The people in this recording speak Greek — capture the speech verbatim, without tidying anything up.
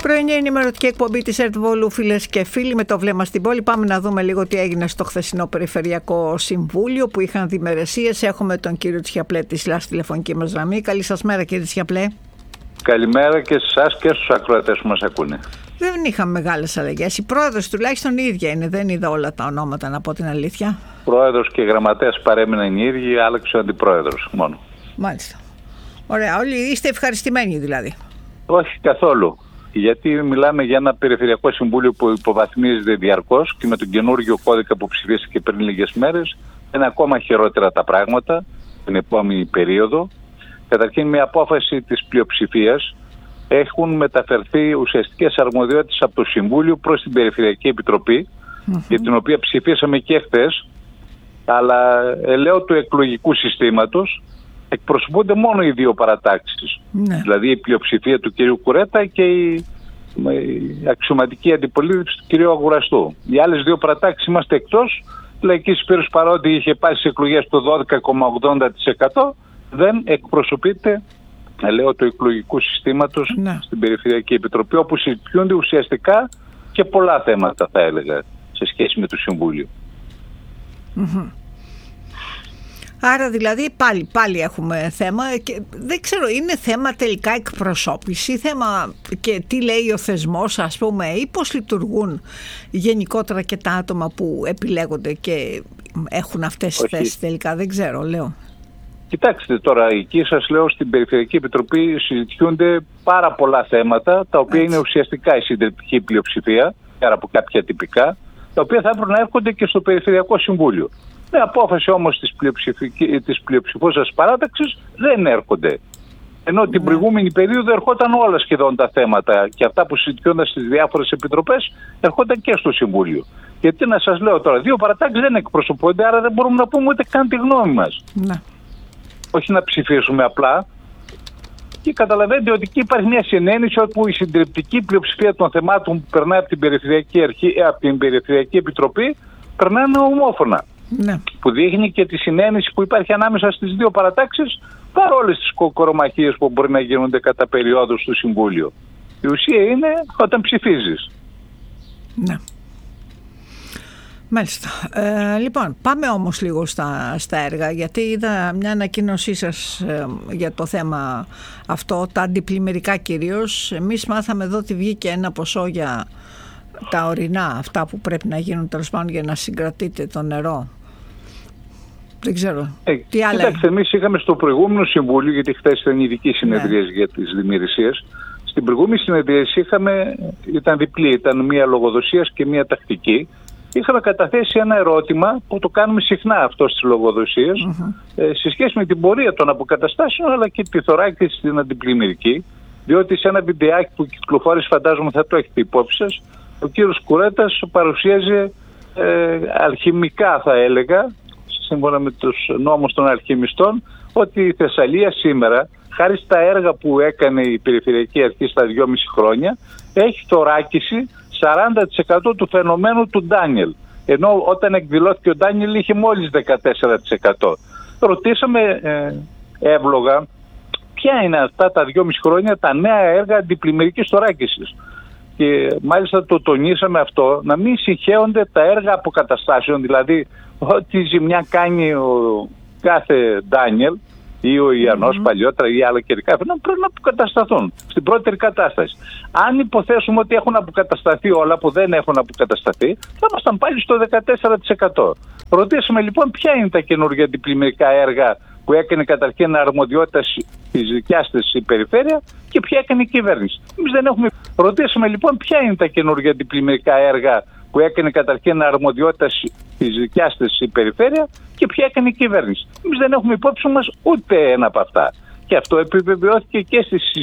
Πρωινή ενημερωτική εκπομπή της ΕΡΤ Βόλου, φίλες και φίλοι, με το βλέμμα στην πόλη. Πάμε να δούμε λίγο τι έγινε στο χθεσινό Περιφερειακό Συμβούλιο που είχαν διμερεσίες. Έχουμε τον κύριο Τσιαπλέ της ΛΑΣ τηλεφωνική μας γραμμή. Καλή σας μέρα, κύριε Τσιαπλέ. Καλημέρα και σε εσάς και στους ακροατές που μας ακούνε. Δεν είχαμε μεγάλες αλλαγές. Η πρόεδρος τουλάχιστον η ίδια είναι. Δεν είδα όλα τα ονόματα, να πω την αλήθεια. Πρόεδρος και γραμματέας παρέμειναν οι ίδιοι, άλλαξε ο αντιπρόεδρος μόνο. Μάλιστα. Ωραία. Όλοι είστε ευχαριστημένοι δηλαδή? Όχι καθόλου. Γιατί μιλάμε για ένα Περιφερειακό Συμβούλιο που υποβαθμίζεται διαρκώς και με τον καινούργιο κώδικα που ψηφίστηκε πριν λίγες μέρες είναι ακόμα χειρότερα τα πράγματα την επόμενη περίοδο. Καταρχήν, μια απόφαση της πλειοψηφίας έχουν μεταφερθεί ουσιαστικές αρμοδιότητες από το Συμβούλιο προς την Περιφερειακή Επιτροπή, mm-hmm. για την οποία ψηφίσαμε και χθες, αλλά ελέω του εκλογικού συστήματος εκπροσωπούνται μόνο οι δύο παρατάξεις. Ναι. Δηλαδή η πλειοψηφία του κυρίου Κουρέτα και η, η αξιωματική αντιπολίτευση του κυρίου Αγουραστού. Οι άλλες δύο παρατάξεις είμαστε εκτός. Η Λαϊκή Συσπήρωση, παρότι είχε πάει στις εκλογές το δώδεκα κόμμα ογδόντα τοις εκατό, δεν εκπροσωπείται, λέω, του εκλογικού συστήματος, ναι. στην Περιφερειακή Επιτροπή, όπου συζητιούνται ουσιαστικά και πολλά θέματα, θα έλεγα, σε σχέση με το Συμβούλιο. Mm-hmm. Άρα δηλαδή πάλι, πάλι έχουμε θέμα και δεν ξέρω, είναι θέμα τελικά εκπροσώπηση, θέμα και τι λέει ο θεσμός, ας πούμε, ή πώς λειτουργούν γενικότερα και τα άτομα που επιλέγονται και έχουν αυτές τις θέσεις τελικά, δεν ξέρω, λέω. Κοιτάξτε τώρα, εκεί σας λέω, στην Περιφερειακή Επιτροπή συζητιούνται πάρα πολλά θέματα, τα οποία έτσι. Είναι ουσιαστικά η συντριπτική πλειοψηφία, πέρα από κάποια τυπικά, τα οποία θα έπρεπε να έρχονται και στο Περιφερειακό Συμβούλιο. Με απόφαση όμως της, της πλειοψηφούσας παράταξης δεν έρχονται. Ενώ την προηγούμενη περίοδο ερχόταν όλα σχεδόν τα θέματα και αυτά που συζητιόνταν στις διάφορες επιτροπές ερχόταν και στο Συμβούλιο. Γιατί να σας λέω τώρα, δύο παρατάξεις δεν εκπροσωπούνται, άρα δεν μπορούμε να πούμε ούτε καν τη γνώμη μας. Ναι. Όχι να ψηφίσουμε απλά. Και καταλαβαίνετε ότι εκεί υπάρχει μια συνένεση όπου η συντριπτική πλειοψηφία των θεμάτων που περνάει από την Περιφερειακή, Αρχή, από την Περιφερειακή Επιτροπή περνάνε ομόφωνα. Ναι. Που δείχνει και τη συνένεση που υπάρχει ανάμεσα στις δύο παρατάξεις, παρόλες τις κοκορομαχίες που μπορεί να γίνονται κατά περιόδους στο Συμβούλιο. Η ουσία είναι όταν ψηφίζεις. Ναι. Μάλιστα. Ε, λοιπόν, πάμε όμως λίγο στα, στα έργα, γιατί είδα μια ανακοίνωσή σας ε, για το θέμα αυτό, τα αντιπλημμυρικά κυρίως. Εμείς μάθαμε εδώ ότι βγήκε ένα ποσό για τα ορεινά, αυτά που πρέπει να γίνουν τέλος πάντων για να συγκρατείτε το νερό. Δεν ξέρω. Ε, τι άλλα. Κοιτάξτε, εμείς είχαμε στο προηγούμενο Συμβούλιο, γιατί χθες ήταν ειδική συνεδρία, ναι. για τις δημιουργίες. Στην προηγούμενη συνεδρία είχαμε, ήταν διπλή, ήταν μία λογοδοσίας και μία τακτική. Είχαμε καταθέσει ένα ερώτημα που το κάνουμε συχνά αυτό στις λογοδοσίες, mm-hmm. ε, σε σχέση με την πορεία των αποκαταστάσεων αλλά και τη θωράκιση στην αντιπλημμυρική. Διότι σε ένα βιντεάκι που κυκλοφόρησε, φαντάζομαι θα το έχετε υπόψη σας, ο κύριος Κουρέτας παρουσίαζε ε, αλχημικά, θα έλεγα, σύμφωνα με τους νόμους των αλχημιστών, ότι η Θεσσαλία σήμερα, χάρη στα έργα που έκανε η Περιφερειακή Αρχή στα δυόμιση χρόνια, έχει θωράκιση σαράντα τοις εκατό του φαινομένου του Ντάνιελ. Ενώ όταν εκδηλώθηκε ο Ντάνιελ είχε μόλις δεκατέσσερα τοις εκατό. Ρωτήσαμε ε, εύλογα ποια είναι αυτά τα δυόμιση χρόνια τα νέα έργα αντιπλημμυρικής θωράκισης. Και μάλιστα το τονίσαμε αυτό, να μην συγχέονται τα έργα αποκαταστάσεων, δηλαδή ό,τι ζημιά κάνει ο κάθε Ντάνιελ ή ο Ιαννός mm-hmm. παλιότερα ή άλλα καιρικά φαινόμενα πρέπει να αποκατασταθούν στην πρώτερη κατάσταση. Αν υποθέσουμε ότι έχουν αποκατασταθεί όλα που δεν έχουν αποκατασταθεί, θα ήμασταν πάλι στο δεκατέσσερα τοις εκατό. Ρωτήσαμε λοιπόν ποια είναι τα καινούργια αντιπλημμυρικά έργα που έκανε καταρχήν αρμοδιότητα τη δικιά της η περιφέρεια και ποια έκανε η κυβέρνηση. Εμείς δεν έχουμε. Ρωτήσαμε λοιπόν ποια είναι τα καινούργια αντιπλημμυρικά έργα που έκανε καταρχήν αρμοδιότητα τη δικιά της η περιφέρεια και ποια έκανε η κυβέρνηση. Εμείς δεν έχουμε υπόψη μας ούτε ένα από αυτά. Και αυτό επιβεβαιώθηκε και στις